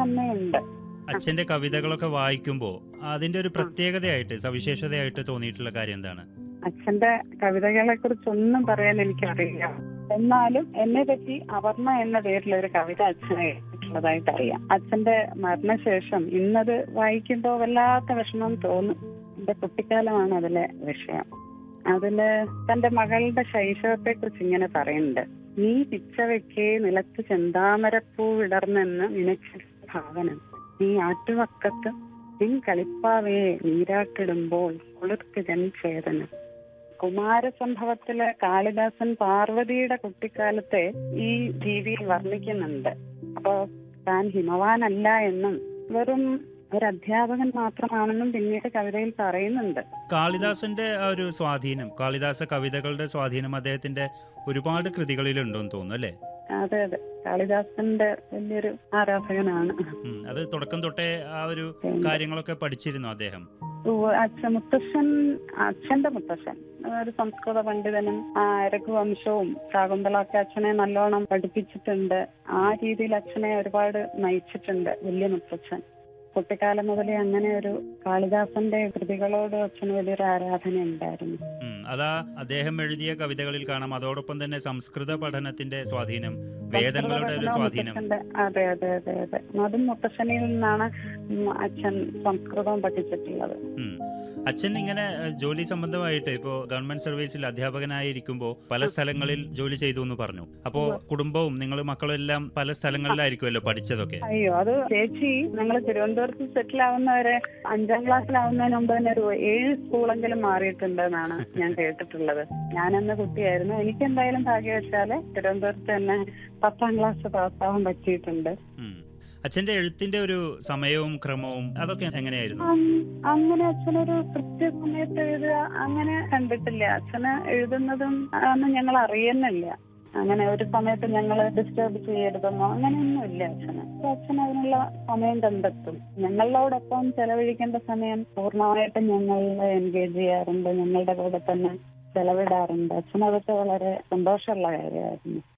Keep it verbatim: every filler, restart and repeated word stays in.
അമ്മയുണ്ട്. അച്ഛന്റെ കവിതകളൊക്കെ വായിക്കുമ്പോൾ അതിന്റെ ഒരു പ്രത്യേകതയായിട്ട് സവിശേഷതയായിട്ട് തോന്നിയിട്ടുള്ള കാര്യം എന്താണ്? അച്ഛന്റെ കവിതകളെ കുറിച്ചൊന്നും പറയാൻ എനിക്കറിയില്ല. എന്നാലും എന്നെ പറ്റി അപർണ എന്ന പേരിൽ ഒരു കവിത അച്ഛനെ എഴുതിയിട്ടുള്ളതായിട്ട് അറിയാം. അച്ഛന്റെ മരണശേഷം ഇന്നത് വായിക്കുമ്പോൾ വല്ലാത്ത വിഷമം തോന്നും. എന്റെ കുട്ടിക്കാലമാണ് അതിലെ വിഷയം. അതില് തന്റെ മകളുടെ ശൈശവത്തെ കുറിച്ച് ഇങ്ങനെ പറയുന്നുണ്ട്. നീ പിച്ചവയ്ക്കേ നിലത്ത് ചെന്താമരപ്പൂ വിടർന്നെന്ന് നിനച്ച ഭാവനം, നീ ആറ്റുവക്കത്ത് നിൻ കളിപ്പാവയെ നീരാട്ടിടുമ്പോൾ കുളിർക്ക് ജൻചേതനം. കുമാരസംഭവത്തിലെ കാളിദാസൻ പാർവതിയുടെ കുട്ടിക്കാലത്തെ ഈ രീതിയിൽ വർണ്ണിക്കുന്നുണ്ട്. അപ്പോ താൻ ഹിമവാനല്ല എന്നും വെറും ഒരു അധ്യാപകൻ മാത്രമാണെന്നും പിന്നീട് കവിതയിൽ പറയുന്നുണ്ട്. കാളിദാസന്റെ ആ ഒരു സ്വാധീനം, കാളിദാസ കവിതകളുടെ സ്വാധീനം അദ്ദേഹത്തിന്റെ ഒരുപാട് കൃതികളിലുണ്ടെന്ന് തോന്നുന്നു അല്ലേ? അതെ അതെ, കാളിദാസന്റെ വലിയൊരു ആരാധകനാണ്. അത് തുടക്കം തൊട്ടേ ആ ഒരു കാര്യങ്ങളൊക്കെ പഠിച്ചിരുന്നു അദ്ദേഹം. അച്ഛൻ മുത്തശ്ശൻ അച്ഛന്റെ മുത്തശ്ശൻ ഒരു സംസ്കൃത പണ്ഡിതനും ആ രഘുവംശവും ശാകുന്തളൊക്കെ അച്ഛനെ നല്ലോണം പഠിപ്പിച്ചിട്ടുണ്ട്. ആ രീതിയിൽ അച്ഛനെ ഒരുപാട് നയിച്ചിട്ടുണ്ട് വലിയ മുത്തച്ഛൻ. കുട്ടിക്കാലം മുതലേ അങ്ങനെ ഒരു കാളിദാസന്റെ കൃതികളോട് അച്ഛന് വലിയൊരു ആരാധന ഉണ്ടായിരുന്നു. അതാ അദ്ദേഹം എഴുതിയ കവിതകളിൽ കാണാം. അതോടൊപ്പം തന്നെ സംസ്കൃത പഠനത്തിന്റെ സ്വാധീനം, വേദങ്ങളുടെ ഒരു സ്വാധീനം. അതെ അതെ അതെ അതെ അതും മുത്തശ്ശനിൽ നിന്നാണ് അച്ഛൻ സംസ്കൃതം പഠിച്ചിട്ടുള്ളത്. അച്ഛൻ ഇങ്ങനെ ജോലി സംബന്ധമായിട്ട് ഇപ്പോ ഗവൺമെന്റ് സർവീസിൽ അധ്യാപകനായിരിക്കുമ്പോൾ പല സ്ഥലങ്ങളിൽ ജോലി ചെയ്തു എന്ന് പറഞ്ഞു. അപ്പോ കുടുംബവും നിങ്ങൾ മക്കളും എല്ലാം പല സ്ഥലങ്ങളിലായിരിക്കുമല്ലോ പഠിച്ചതൊക്കെ? അയ്യോ, അത് ചേച്ചി ഞങ്ങൾ തിരുവനന്തപുരത്ത് സെറ്റിൽ ആവുന്നവരെ അഞ്ചാം ക്ലാസ്സിലാവുന്നതിന് മുമ്പ് തന്നെ ഒരു ഏഴ് സ്കൂളെങ്കിലും മാറിയിട്ടുണ്ട് എന്നാണ് ഞാൻ കേട്ടിട്ടുള്ളത്. ഞാനെന്ന കുട്ടിയായിരുന്നു. എനിക്ക് എന്തായാലും ഭാഗ്യവശാല് തിരുവനന്തപുരത്ത് തന്നെ പത്താം ക്ലാസ് പാസ്സാവാൻ പറ്റിയിട്ടുണ്ട്. അച്ഛന്റെ എഴുത്തിന്റെ ഒരു സമയവും ക്രമവും അതൊക്കെ എങ്ങനെയായിരുന്നു? അങ്ങനെ അച്ഛനൊരു കൃത്യസമയത്ത് എഴുതുക അങ്ങനെ കണ്ടിട്ടില്ല. അച്ഛന് എഴുതുന്നതും ഒന്നും ഞങ്ങൾ അറിയുന്നില്ല. അങ്ങനെ ഒരു സമയത്ത് ഞങ്ങൾ ഡിസ്റ്റർബ് ചെയ്യരുതെന്നോ അങ്ങനെയൊന്നും ഇല്ല അച്ഛന്. അച്ഛൻ അതിനുള്ള സമയം കണ്ടെത്തും. ഞങ്ങളോടൊപ്പം ചെലവഴിക്കേണ്ട സമയം പൂർണ്ണമായിട്ടും ഞങ്ങൾ എൻഗേജ് ചെയ്യാറുണ്ട്. ഞങ്ങളുടെ കൂടെ തന്നെ ചെലവിടാറുണ്ട്. അച്ഛനതൊക്കെ വളരെ സന്തോഷമുള്ള കാര്യമായിരുന്നു.